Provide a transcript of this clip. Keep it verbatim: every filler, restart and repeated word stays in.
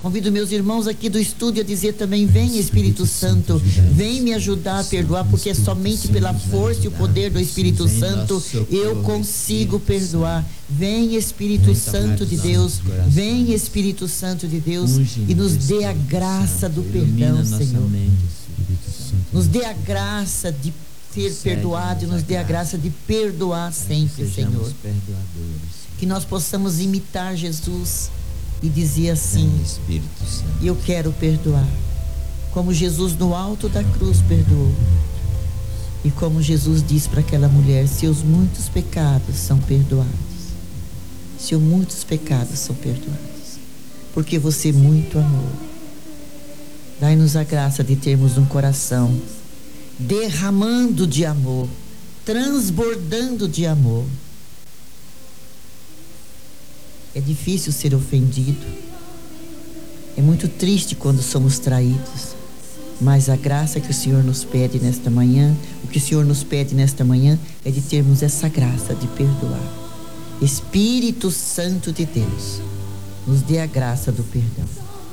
Convido meus irmãos aqui do estúdio a dizer também: vem Espírito Santo, vem me ajudar a perdoar, porque é somente pela força e o poder do Espírito Santo eu consigo perdoar. Vem Espírito Santo de Deus, vem Espírito Santo de Deus e nos dê a graça do perdão, Senhor. Nos dê a graça de ser perdoado e nos dê a graça de perdoar sempre, Senhor. Que nós possamos imitar Jesus e dizer assim: eu quero perdoar, como Jesus no alto da cruz perdoou. E como Jesus disse para aquela mulher: seus muitos pecados são perdoados. Seus muitos pecados são perdoados, porque você muito amou. Dai-nos a graça de termos um coração derramando de amor, transbordando de amor. É difícil ser ofendido, é muito triste quando somos traídos, mas a graça que o Senhor nos pede nesta manhã, o que o Senhor nos pede nesta manhã é de termos essa graça de perdoar. Espírito Santo de Deus, nos dê a graça do perdão.